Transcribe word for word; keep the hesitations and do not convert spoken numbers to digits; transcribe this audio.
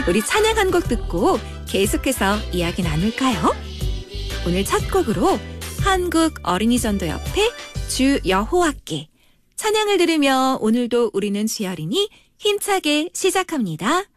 우리 찬양 한 곡 듣고 계속해서 이야기 나눌까요? 오늘 첫 곡으로 한국 어린이전도협회 주 여호와께 찬양을 들으며 오늘도 우리는 주여리니 힘차게 시작합니다.